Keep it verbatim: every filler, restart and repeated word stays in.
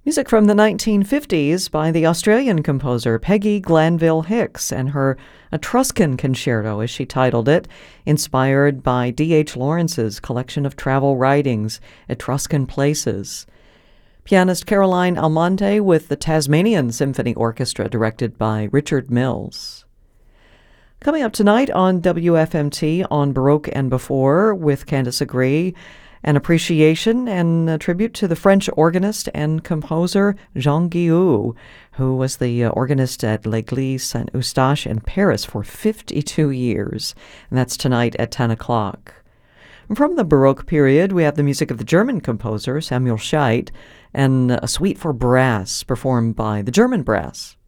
Music from the nineteen fifties by the Australian composer Peggy Glanville Hicks and her Etruscan Concerto, as she titled it, inspired by D H Lawrence's collection of travel writings, Etruscan Places. Pianist Caroline Almonte with the Tasmanian Symphony Orchestra, directed by Richard Mills. Coming up tonight on W F M T on Baroque and Before with Candice Agree, an appreciation and a tribute to the French organist and composer Jean Guillou, who was the uh, organist at L'Église Saint-Eustache in Paris for fifty-two years. And that's tonight at ten o'clock. From the Baroque period, we have the music of the German composer Samuel Scheidt and a suite for brass performed by the German Brass.